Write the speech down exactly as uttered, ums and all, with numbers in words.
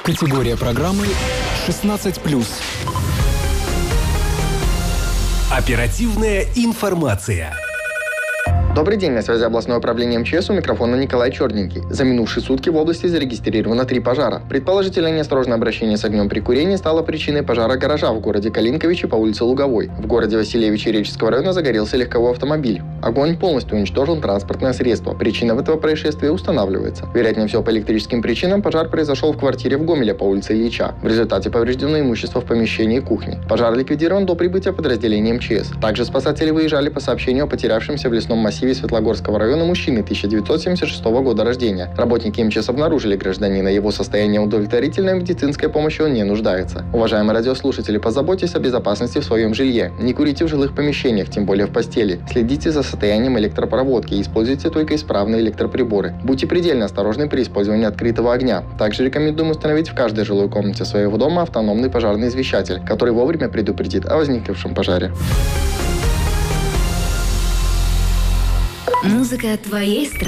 Категория программы шестнадцать плюс. Оперативная информация. Добрый день, на связи областное управление МЧС, у микрофона Николай Черненький. За минувшие сутки в области зарегистрировано три пожара. Предположительно, неосторожное обращение с огнем при курении стало причиной пожара гаража в городе Калинковичи по улице Луговой. В городе Васильевиче Реческого района загорелся легковой автомобиль. Огонь полностью уничтожил транспортное средство. Причина этого происшествия устанавливается. Вероятнее всего, по электрическим причинам пожар произошел в квартире в Гомеле по улице Ильича. В результате повреждено имущество в помещении и кухне. Пожар ликвидирован до прибытия подразделения МЧС. Также спасатели выезжали по сообщению о потерявшемся в лесном массиве Светлогорского района мужчины тысяча девятьсот семьдесят шестого года рождения. Работники МЧС обнаружили гражданина. Его состояние удовлетворительное, в медицинской помощи он не нуждается. Уважаемые радиослушатели, позаботьтесь о безопасности в своем жилье. Не курите в жилых помещениях, тем более в постели. Следите за состоянием электропроводки и используйте только исправные электроприборы. Будьте предельно осторожны при использовании открытого огня. Также рекомендуем установить в каждой жилой комнате своего дома автономный пожарный извещатель, который вовремя предупредит о возникнувшем пожаре. Музыка твоей страны.